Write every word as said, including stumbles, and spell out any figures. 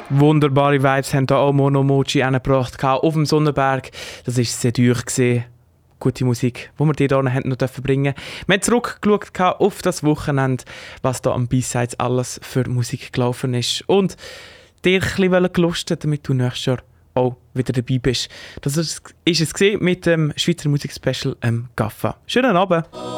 Wunderbare Vibes haben hier auch Monomochi angebracht auf dem Sonnenberg. Das war sehr teuer. Gute Musik, die wir dir hier noch bringen durften. Wir haben zurückgeschaut auf das Wochenende, was da am B-Sides alles für Musik gelaufen ist. Und dir ein bisschen gelustet, damit du nächstes Jahr auch wieder dabei bist. Das war es mit dem Schweizer Musikspecial ähm, Gaffa. Schönen Abend!